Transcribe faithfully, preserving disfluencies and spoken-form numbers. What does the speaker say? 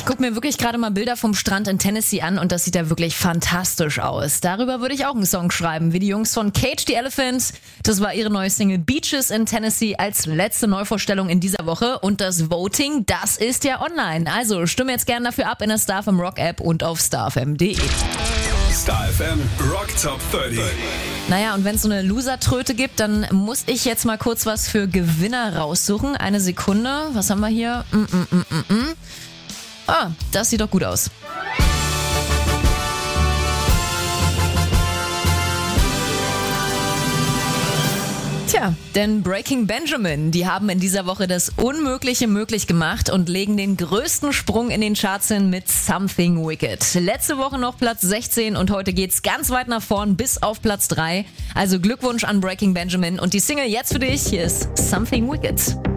gucke mir wirklich gerade mal Bilder vom Strand in Tennessee an und das sieht ja wirklich fantastisch aus. Darüber würde ich auch einen Song schreiben, wie die Jungs von Cage the Elephant. Das war ihre neue Single Beaches in Tennessee als letzte Neuvorstellung in dieser Woche. Und das Voting, das ist ja online. Also stimme jetzt gerne dafür ab in der Star F M Rock App und auf starfm punkt de. Star F M Rock Top dreißig. Naja, und wenn es so eine Loser-Tröte gibt, dann muss ich jetzt mal kurz was für Gewinner raussuchen. Eine Sekunde. Was haben wir hier? Mm, mm, mm, mm, mm. Ah, das sieht doch gut aus. Tja, denn Breaking Benjamin, die haben in dieser Woche das Unmögliche möglich gemacht und legen den größten Sprung in den Charts hin mit Something Wicked. Letzte Woche noch Platz sechzehn und heute geht's ganz weit nach vorn bis auf Platz drei. Also Glückwunsch an Breaking Benjamin und die Single jetzt für dich, hier ist Something Wicked.